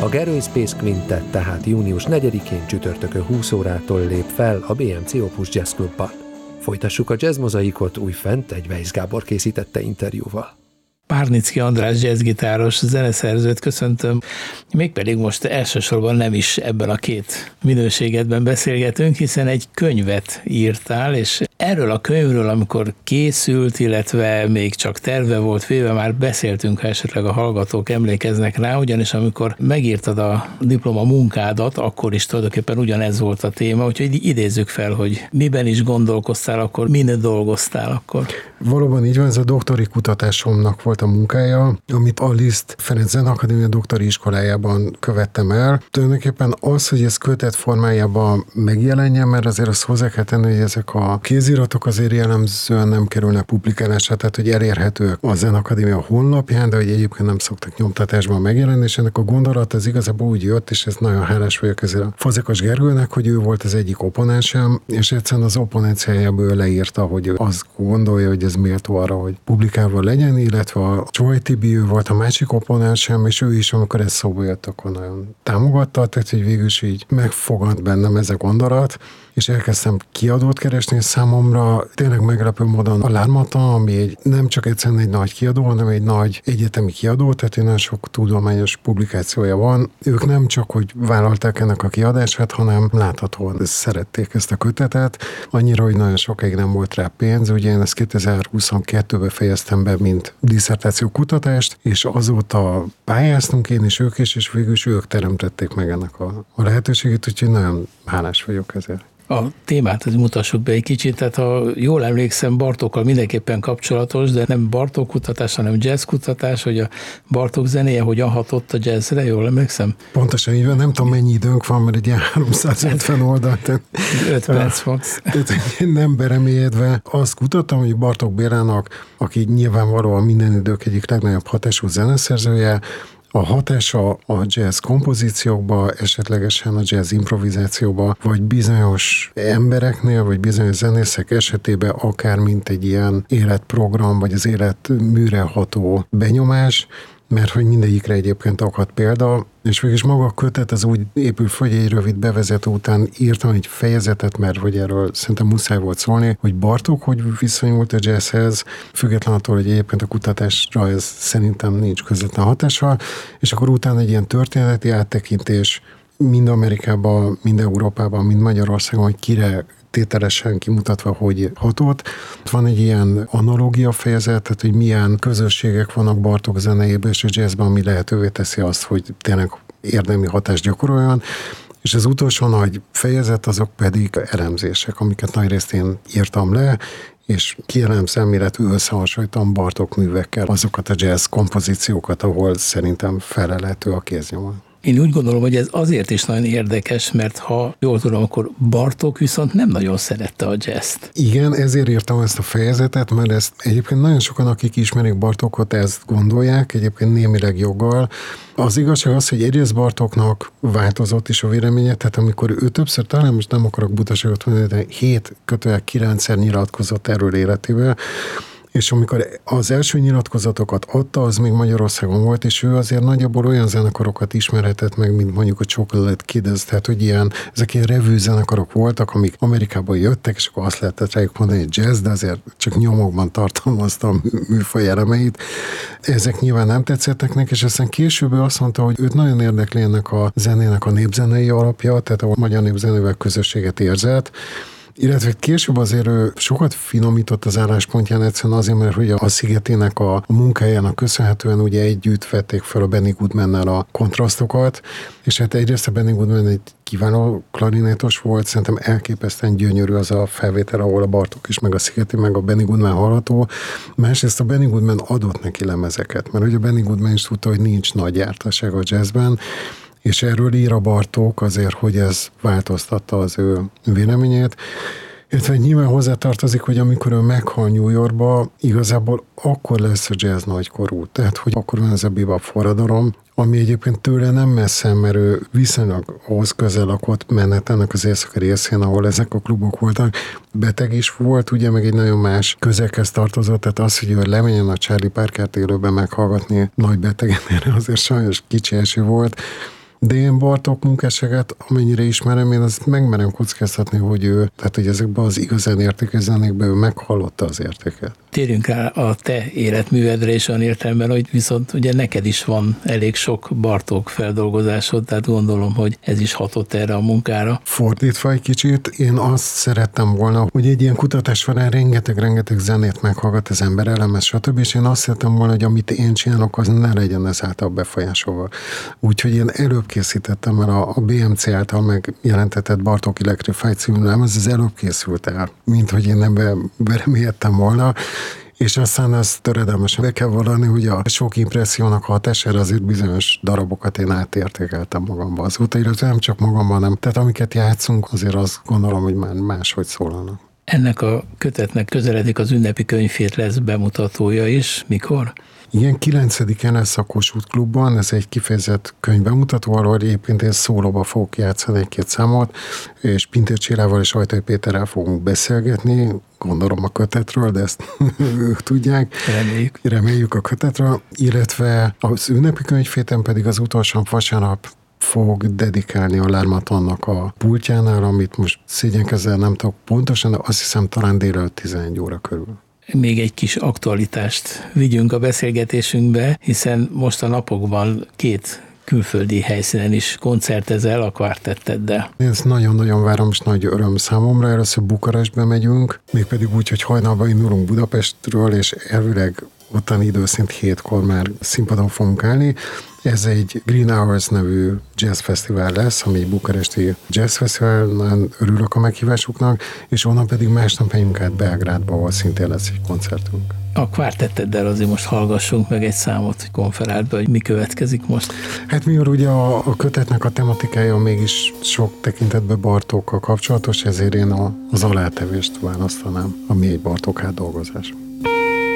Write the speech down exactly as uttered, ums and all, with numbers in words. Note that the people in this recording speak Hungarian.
A Gerő Space Quintet tehát június negyedikén csütörtökön húsz órától lép fel a bé em cé Opus Jazz Clubban. Folytassuk a jazz mozaikot újfent egy Weisz Gábor készítette interjúval. Párnicki András jazzgitáros zeneszerzőt köszöntöm, mégpedig most elsősorban nem is ebben a két minőségedben beszélgetünk, hiszen egy könyvet írtál, és erről a könyvről, amikor készült, illetve még csak terve volt véve, már beszéltünk, ha esetleg a hallgatók emlékeznek rá, ugyanis amikor megírtad a diploma munkádat, akkor is tulajdonképpen ugyanez volt a téma, úgyhogy idézzük fel, hogy miben is gondolkoztál akkor, min dolgoztál akkor. Valóban így van, ez a doktori kutatásomnak volt a munkája, amit a Liszt Ferenc Zenakadémia doktori iskolájában követtem el. Tulajdonképpen az, hogy ez kötet formájában megjelenjen, mert azért azt hozzá kell tenni, hogy ezek a kéziratok azért jellemzően nem kerülnek publikálásra, tehát hogy elérhetők a Zenakadémia honlapján, de hogy egyébként nem szoktak nyomtatásban megjelenni, és ennek a gondolat az igazából úgy jött, és ez nagyon hálás vagyok ezért a Fazekas Gergőnek, hogy ő volt az egyik opponensem, és egyszerűen az opponenciájából leírta, hogy ő azt gondolja, hogy ez méltó arra, hogy publikálva legyen, illetve a Csóly Tibi, ő volt a másik opponensem, és ő is, amikor ez szóba jött, akkor nagyon támogatta, tehát hogy végül is így megfogant bennem ez a gondolat, és elkezdtem kiadót keresni, és számomra tényleg meglepő módon a Lármata, ami egy, nem csak egyszerűen egy nagy kiadó, hanem egy nagy egyetemi kiadó, tehát nagyon sok tudományos publikációja van. Ők nem csak, hogy vállalták ennek a kiadását, hanem láthatóan szerették ezt a kötetet, annyira, hogy nagyon sokáig nem volt rá pénz. Ugye én ezt kétezer-huszonkettőben fejeztem be, mint disszertáció kutatást, és azóta pályáztunk én is, ők is, és végül is ők teremtették meg ennek a, a lehetőségét, úgyhogy nagyon hálás vagyok ezért. A témát hogy mutassuk be egy kicsit, tehát ha jól emlékszem, Bartókkal mindenképpen kapcsolatos, de nem Bartók kutatás, hanem jazz kutatás, hogy a Bartók zenéje hogyan hatott a jazzre, jól emlékszem? Pontosan így van, nem tudom mennyi időnk van, mert egy ilyen háromszázötven oldal. öt perc max. Nem beremélyedve azt kutattam, hogy Bartók Bélának, aki nyilvánvalóan minden idők egyik legnagyobb hatású zeneszerzője, a hatása a jazz kompozíciókba, esetlegesen a jazz improvizációba, vagy bizonyos embereknél, vagy bizonyos zenészek esetében akár mint egy ilyen életprogram, vagy az életműre ható benyomás, mert hogy mindegyikre egyébként akad példa, és végülis maga a kötet az úgy épül fel, hogy egy rövid bevezető után írtam egy fejezetet, mert hogy erről szerintem muszáj volt szólni, hogy Bartók hogy viszonyult a jazzhez, független attól, hogy egyébként a kutatásra ez szerintem nincs közvetlen hatással, és akkor utána egy ilyen történeti áttekintés mind Amerikában, mind Európában, mind Magyarországon, hogy kire tételesen kimutatva, hogy hatott. Van egy ilyen analógia fejezet, tehát hogy milyen közösségek vannak Bartók zenéjében és a jazzben, ami lehetővé teszi azt, hogy tényleg érdemi hatást gyakoroljon. És az utolsó nagy fejezet azok pedig elemzések, amiket nagyrészt én írtam le, és kielemzem, illetve összehasonlítom Bartók művekkel azokat a jazz kompozíciókat, ahol szerintem felelhető a kéznyoma. Én úgy gondolom, hogy ez azért is nagyon érdekes, mert ha jól tudom, akkor Bartók viszont nem nagyon szerette a jazzt. Igen, ezért írtam ezt a fejezetet, mert ezt egyébként nagyon sokan, akik ismerik Bartókot, ezt gondolják, egyébként némileg joggal. Az igazság az, hogy egyrészt Bartóknak változott is a véleménye, tehát amikor ő többször, talán most nem akarok butaságot mondani, de hét kötőjel kilencszer nyilatkozott erről életével, és amikor az első nyilatkozatokat adta, az még Magyarországon volt, és ő azért nagyjából olyan zenekarokat ismerhetett meg, mint mondjuk a Chocolate Kids, tehát hogy ilyen, ezek ilyen revű zenekarok voltak, amik Amerikából jöttek, és akkor azt lehetett rájuk mondani, hogy jazz, de azért csak nyomokban tartalmazta a műfaj elemeit. Ezek nyilván nem tetszettek neki, és aztán később azt mondta, hogy őt nagyon érdekli ennek a zenének a népzenei alapja, tehát a magyar népzenével közösséget érzett, illetve később azért ő sokat finomított az álláspontján, egyszerűen azért, mert ugye a Szigetének a, a munkájának köszönhetően ugye együtt vették fel a Benny Goodmannel a kontrasztokat, és hát egyrészt a Benny Goodman egy kiváló klarinétos volt, szerintem elképesztően gyönyörű az a felvétel, ahol a Bartók is, meg a Szigeti, meg a Benny Goodman hallható. Másrészt a Benny Goodman adott neki lemezeket, mert ugye a Benny Goodman is tudta, hogy nincs nagy jártasság a jazzben, és erről ír a Bartók azért, hogy ez változtatta az ő véleményét. Illetve nyilván hozzátartozik, hogy amikor ő meghal New Yorkba, igazából akkor lesz a jazz nagykorú. Tehát, hogy akkor van ez a bebop forradalom, ami egyébként tőle nem messze, mert ő viszonylag ahhoz közel lakott Manhattannak az északi részén, ahol ezek a klubok voltak. Beteg is volt, ugye, meg egy nagyon más közeghez tartozott, tehát az, hogy ő lemenjen a Charlie Parkert élőben meghallgatni nagy betegen, erre azért sajnos kicsi esély volt. De én Bartók munkásságát, amennyire ismerem, én azt megmerem kockáztatni, hogy ő, tehát hogy ezekben az igazán értékes zenékben ő meghallotta az értéket. Térjünk rá a te életművedre is olyan értelemben, hogy viszont ugye neked is van elég sok Bartók feldolgozásod, tehát gondolom, hogy ez is hatott erre a munkára. Fordítva egy kicsit, én azt szerettem volna, hogy egy ilyen kutatás során rengeteg-rengeteg zenét meghallgat az ember, elemez, stb. És én azt szerettem volna, hogy amit én csinálok, az ne legyen ezáltal befolyásolva. Úgyhogy én előbb készítettem el a, a bé em cé által megjelentetett Bartók Electrified című lemez, ez előbb készült el, mint hogy én ebbe bereméltem volna. És aztán azt töredelmesen be kell vallani, hogy a sok impressziónak hatására azért bizonyos darabokat én átértékeltem magamba azóta, illetve nem csak magamban, nem. Tehát amiket játszunk, azért azt gondolom, hogy már máshogy szólalnak. Ennek a kötetnek közeledik az ünnepi könyvhét, lesz bemutatója is. Mikor? Igen, kilencedikén lesz a Kossuth Klubban, ez egy kifejezett könyvbemutató, ahol egyébként én szólóba fogok játszani egy-két számot, és Pintér Csillával és Ajtai Péterrel fogunk beszélgetni, gondolom a kötetről, de ezt ők tudják. Reméljük. Reméljük a kötetről, illetve az ünnepi könyvhéten pedig az utolsó vasárnap fog dedikálni a Lermatonnak a pultjánál, amit most szégyenkezzel nem tudok pontosan, de azt hiszem talán délelőtt tizenegy óra körül. Még egy kis aktualitást vigyünk a beszélgetésünkbe, hiszen most a napokban két külföldi helyszínen is koncertezel a kvartetteddel. Ez nagyon-nagyon várom, és nagy öröm számomra. Először Bukarestbe megyünk, mégpedig úgy, hogy hajnalban indulunk Budapestről, és elvileg ottani időszint hétkor már színpadon fogunk állni. Ez egy Green Hours nevű jazzfesztivál lesz, ami egy bukaresti jazzfesztivál, nagyon örülök a meghívásuknak, és onnan pedig másnap megyünk át Belgrádba, ahol szintén lesz egy koncertünk. A kvártetteddel azért most hallgassunk meg egy számot, hogy konferáltba, hogy mi következik most. Hát mivel ugye a, a kötetnek a tematikája mégis sok tekintetben Bartókkal kapcsolatos, ezért én a, az alátevést választanám, ami egy Bartók átdolgozás.